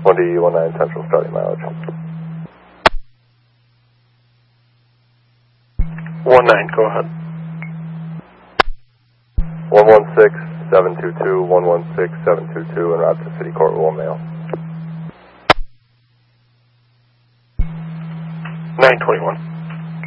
1D19 Central starting mileage. 19, go ahead. 116722, 116722, en route to City Court, Royal Mail. 921.